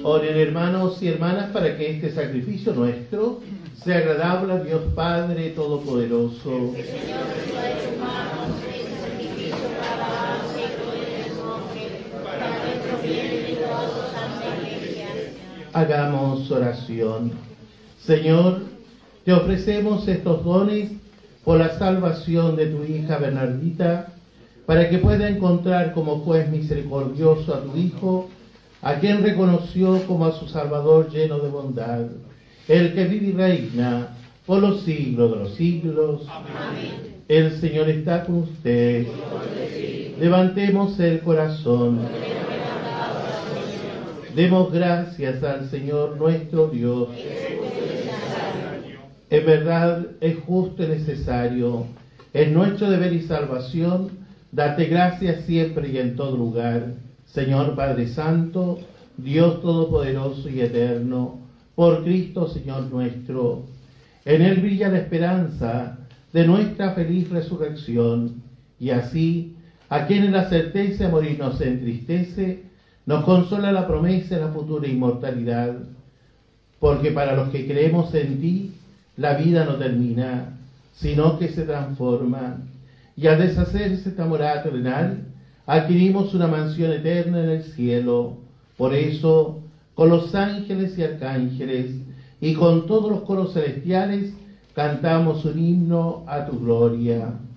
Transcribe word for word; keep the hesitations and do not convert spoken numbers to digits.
Oren, hermanos y hermanas, para que este sacrificio nuestro sea agradable a Dios Padre Todopoderoso. Que el Señor reciba de tus manos este sacrificio para alabanza y gloria de su nombre, para nuestro bien y de toda su santa Iglesia. Hagamos oración. Señor, te ofrecemos estos dones por la salvación de tu hija Bernardita, para que pueda encontrar como juez misericordioso a tu Hijo, a quien reconoció como a su Salvador lleno de bondad, el que vive y reina por los siglos de los siglos. Amén. El Señor está con usted. Levantemos el corazón. Demos gracias al Señor nuestro Dios. En verdad es justo y necesario, es nuestro deber y salvación, darte gracias siempre y en todo lugar, Señor Padre Santo, Dios Todopoderoso y Eterno, por Cristo Señor nuestro. En Él brilla la esperanza de nuestra feliz resurrección, y así, a quien en la certeza de morir nos entristece, nos consola la promesa de la futura inmortalidad, porque para los que creemos en ti, la vida no termina, sino que se transforma, y al deshacerse esta morada terrenal, adquirimos una mansión eterna en el cielo. Por eso, con los ángeles y arcángeles, y con todos los coros celestiales, cantamos un himno a tu gloria.